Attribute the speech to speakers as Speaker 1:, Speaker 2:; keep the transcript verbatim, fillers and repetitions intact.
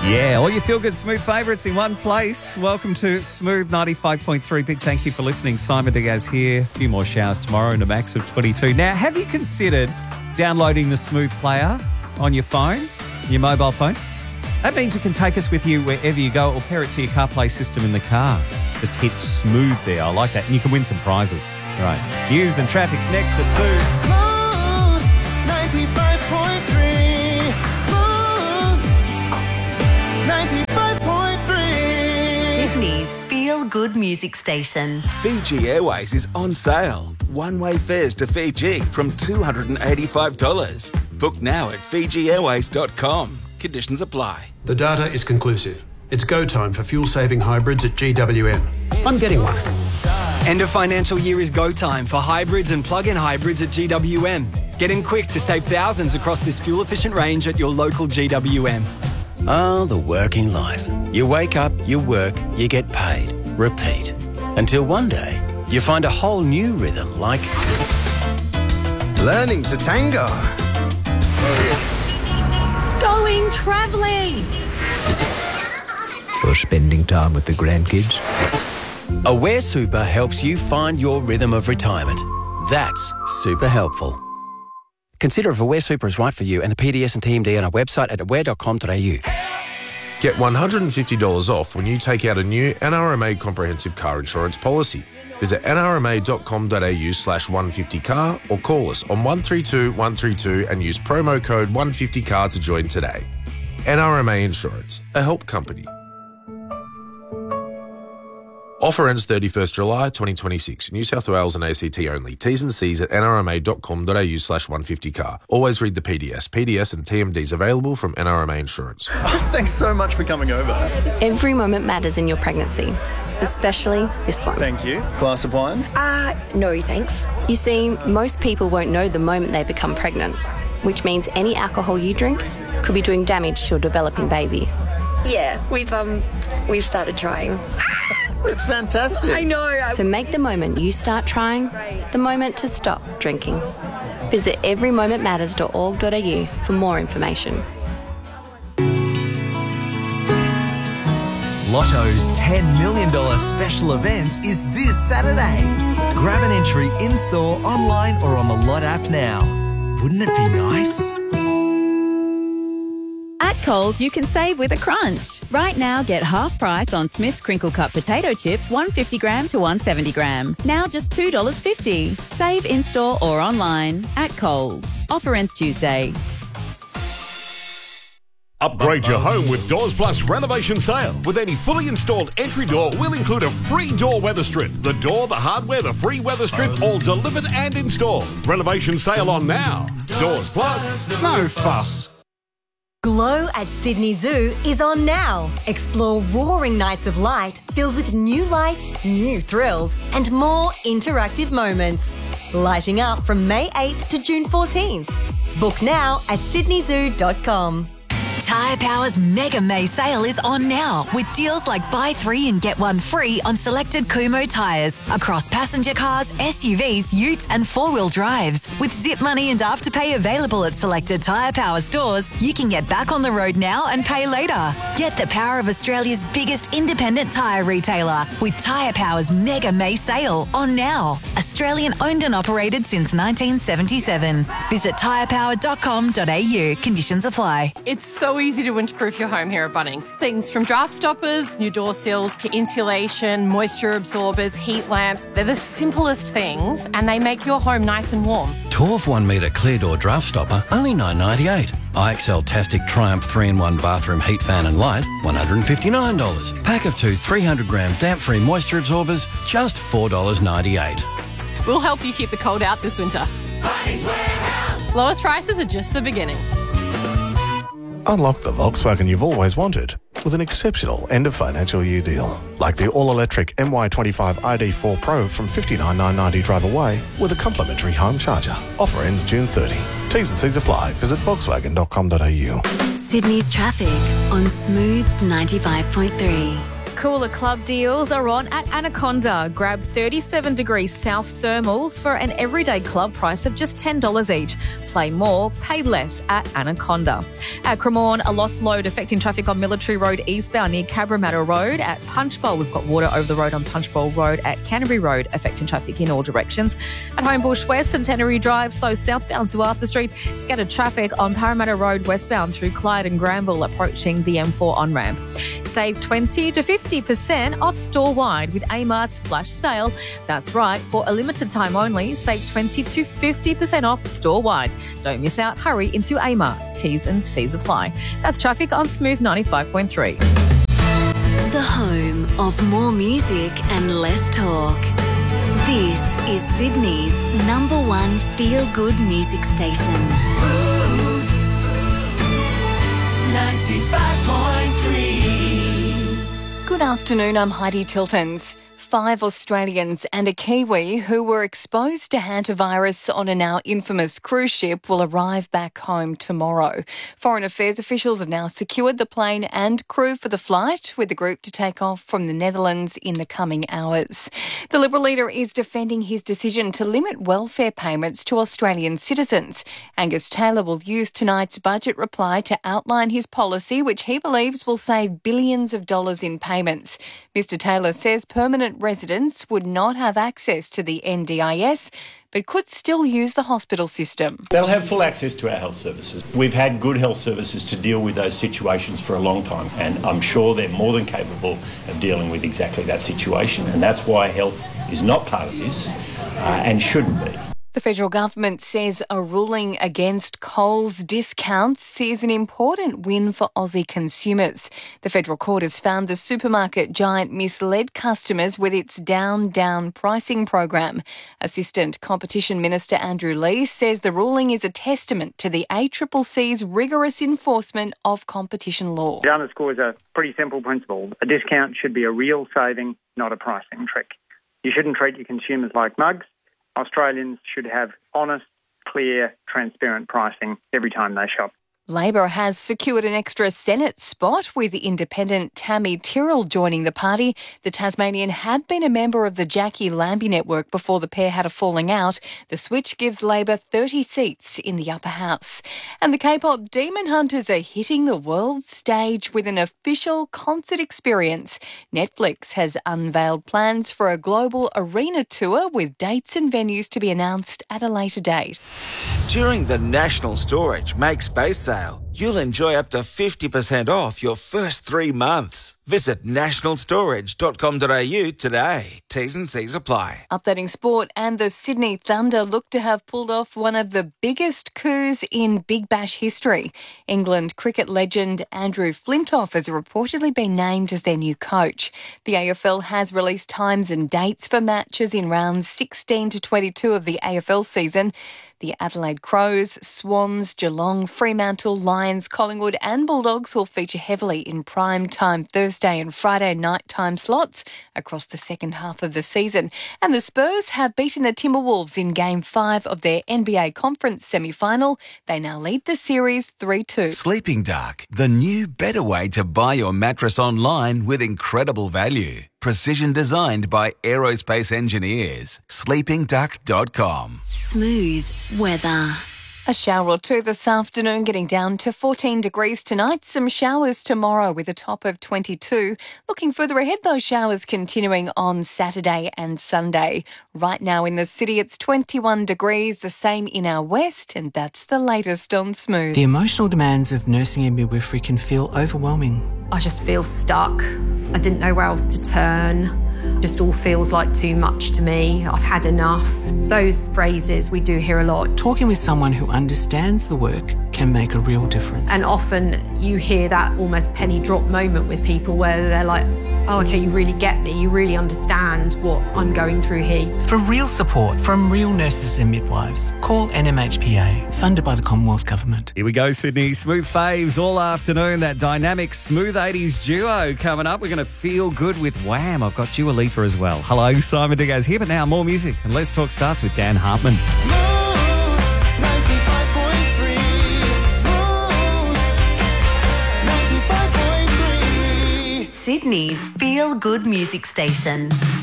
Speaker 1: Yeah, all your feel-good Smooth favourites in one place. Welcome to Smooth ninety-five point three. Big thank you for listening. Simon Diaz here. A few more showers tomorrow and a max of twenty-two. Now, have you considered downloading the Smooth player on your phone, your mobile phone? That means it can take us with you wherever you go or pair it to your CarPlay system in the car. Just hit Smooth there. I like that. And you can win some prizes. Right. News and traffic's next at two.
Speaker 2: Smooth ninety-five point three. Smooth ninety-five point three.
Speaker 3: Sydney's feel-good music station.
Speaker 4: Fiji Airways is on sale. One-way fares to Fiji from two hundred eighty-five dollars. Book now at fiji airways dot com. Conditions apply.
Speaker 5: The data is conclusive. It's go time for fuel-saving hybrids at G W M. I'm getting one.
Speaker 6: End of financial year is go time for hybrids and plug-in hybrids at G W M. Get in quick to save thousands across this fuel-efficient range at your local G W M.
Speaker 7: Ah, the working life. You wake up, you work, you get paid. Repeat. Until one day, you find a whole new rhythm like...
Speaker 2: Learning to tango.
Speaker 3: Going travelling.
Speaker 8: Or spending time with the grandkids.
Speaker 7: Aware Super helps you find your rhythm of retirement. That's super helpful. Consider if Aware Super is right for you and the P D S and T M D on our website at aware dot com dot a u.
Speaker 9: Get one hundred fifty dollars off when you take out a new N R M A comprehensive car insurance policy. Visit n r m a dot com dot a u slash one fifty car or call us on one three two one three two and use promo code one fifty car to join today. N R M A Insurance, a help company. Offer ends thirty-first July twenty twenty-six. New South Wales and A C T only. T's and C's at n r m a dot com dot a u slash one fifty car. Always read the P D S. P D S and T M Ds available from N R M A Insurance.
Speaker 10: Thanks so much for coming over.
Speaker 11: Every moment matters in your pregnancy, especially this one.
Speaker 10: Thank you. Glass of wine?
Speaker 12: Uh, no thanks.
Speaker 11: You see, most people won't know the moment they become pregnant, which means any alcohol you drink could be doing damage to your developing baby.
Speaker 12: Yeah, we've um, we've started trying.
Speaker 10: It's fantastic.
Speaker 12: I know. I...
Speaker 11: So make the moment you start trying the moment to stop drinking. Visit every moment matters dot org dot a u for more information.
Speaker 13: Lotto's ten million dollars special event is this Saturday. Grab an entry in-store, online or on the Lot app now. Wouldn't it be nice?
Speaker 14: At Coles, you can save with a crunch. Right now, get half price on Smith's Crinkle Cut potato chips, one fifty gram to one seventy gram. Now just two dollars fifty. Save in-store or online at Coles. Offer ends Tuesday.
Speaker 15: Upgrade your home with Doors Plus renovation sale. With any fully installed entry door, we'll include a free door weather strip. The door, the hardware, the free weather strip, all delivered and installed. Renovation sale on now. Doors Plus, no fuss.
Speaker 16: Glow at Sydney Zoo is on now. Explore roaring nights of light filled with new lights, new thrills, and more interactive moments. Lighting up from May eighth to June fourteenth. Book now at sydney zoo dot com.
Speaker 3: Tyre Power's Mega May sale is on now with deals like buy three and get one free on selected Kumho tyres across passenger cars, S U Vs, utes and four-wheel drives. With Zip Money and Afterpay available at selected Tyre Power stores, you can get back on the road now and pay later. Get the power of Australia's biggest independent tyre retailer with Tyre Power's Mega May sale on now. Australian owned and operated since nineteen seventy-seven. Visit tyre power dot com dot a u. Conditions apply.
Speaker 17: It's so easy to winterproof your home here at Bunnings. Things from draft stoppers, new door sills to insulation, moisture absorbers, heat lamps. They're the simplest things and they make your home nice and warm.
Speaker 18: Torf one metre clear door draft stopper, only nine ninety-eight. I X L Tastic Triumph three in one bathroom heat fan and light, one hundred fifty-nine dollars. Pack of two three hundred gram damp-free moisture absorbers, just four dollars ninety-eight.
Speaker 17: We'll help you keep the cold out this winter. Bunnings Warehouse. Lowest prices are just the beginning.
Speaker 19: Unlock the Volkswagen you've always wanted with an exceptional end-of-financial year deal. Like the all-electric M Y twenty-five I D four Pro from fifty-nine thousand nine hundred ninety drive away with a complimentary home charger. Offer ends June thirtieth. T's and C's apply. Visit volkswagen dot com dot a u.
Speaker 3: Sydney's traffic on Smooth ninety-five point three.
Speaker 20: cooler club deals are on at Anaconda. Grab thirty-seven degrees south thermals for an everyday club price of just ten dollars each. Play more, pay less at Anaconda. At Cremorne, a lost load affecting traffic on Military Road eastbound near Cabramatta Road. At Punchbowl, we've got water over the road on Punchbowl Road. At Canterbury Road, affecting traffic in all directions. At Homebush West, Centenary Drive, slow southbound to Arthur Street. Scattered traffic on Parramatta Road westbound through Clyde and Granville, approaching the M four on-ramp. Save twenty to fifty percent off store-wide with Amart's flash sale. That's right, for a limited time only, save twenty to fifty percent off store-wide. Don't miss out, hurry into Amart. T's and C's apply. That's traffic on Smooth ninety-five point three.
Speaker 21: The home of more music and less talk. This is Sydney's number one feel-good music station.
Speaker 2: Smooth ninety-five point three.
Speaker 22: Good afternoon, I'm Heidi Tiltons. Five Australians and a Kiwi who were exposed to hantavirus on a now infamous cruise ship will arrive back home tomorrow. Foreign Affairs officials have now secured the plane and crew for the flight, with the group to take off from the Netherlands in the coming hours. The Liberal leader is defending his decision to limit welfare payments to Australian citizens. Angus Taylor will use tonight's budget reply to outline his policy, which he believes will save billions of dollars in payments. Mister Taylor says permanent residents would not have access to the N D I S, but could still use the hospital system.
Speaker 23: They'll have full access to our health services. We've had good health services to deal with those situations for a long time, and I'm sure they're more than capable of dealing with exactly that situation, and that's why health is not part of this uh, and shouldn't be.
Speaker 22: The federal government says a ruling against Coles discounts is an important win for Aussie consumers. The federal court has found the supermarket giant misled customers with its down, down pricing program. Assistant Competition Minister Andrew Lee says the ruling is a testament to the A C C C's rigorous enforcement of competition law.
Speaker 24: It underscores a pretty simple principle. A discount should be a real saving, not a pricing trick. You shouldn't treat your consumers like mugs. Australians should have honest, clear, transparent pricing every time they shop.
Speaker 22: Labor has secured an extra Senate spot with independent Tammy Tyrrell joining the party. The Tasmanian had been a member of the Jackie Lambie network before the pair had a falling out. The switch gives Labor thirty seats in the upper house. And the K-pop Demon Hunters are hitting the world stage with an official concert experience. Netflix has unveiled plans for a global arena tour with dates and venues to be announced at a later date.
Speaker 4: During the National Storage Make Space sale, you'll enjoy up to fifty percent off your first three months. Visit national storage dot com dot a u today. T's and C's apply.
Speaker 22: Updating sport, and the Sydney Thunder look to have pulled off one of the biggest coups in Big Bash history. England cricket legend Andrew Flintoff has reportedly been named as their new coach. The A F L has released times and dates for matches in rounds sixteen to twenty-two of the A F L season. The Adelaide Crows, Swans, Geelong, Fremantle, Lions, Collingwood and Bulldogs will feature heavily in prime time Thursday and Friday night time slots across the second half of the season. And the Spurs have beaten the Timberwolves in Game five of their N B A Conference semi-final. They now lead the series three two.
Speaker 25: Sleeping Dark, the new better way to buy your mattress online with incredible value. Precision designed by aerospace engineers. sleeping duck dot com.
Speaker 21: Smooth weather.
Speaker 22: A shower or two this afternoon, getting down to fourteen degrees tonight. Some showers tomorrow with a top of twenty-two. Looking further ahead, those showers continuing on Saturday and Sunday. Right now in the city, it's twenty-one degrees, the same in our west, and that's the latest on Smooth.
Speaker 26: The emotional demands of nursing and midwifery can feel overwhelming.
Speaker 27: I just feel stuck. I didn't know where else to turn. Just all feels like too much to me. I've had enough. Those phrases we do hear a lot.
Speaker 26: Talking with someone who understands the work can make a real difference.
Speaker 27: And often you hear that almost penny drop moment with people where they're like, oh, okay, you really get me. You really understand what I'm going through here.
Speaker 26: For real support from real nurses and midwives, call N M H P A, funded by the Commonwealth Government.
Speaker 1: Here we go, Sydney. Smooth faves all afternoon. That dynamic Smooth eighties duo coming up. We're going to feel good with Wham. I've got Dua Lipa as well. Hello, Simon Diggaz here, but now more music. And Let's Talk starts with Dan Hartman.
Speaker 21: Sydney's feel-good music station.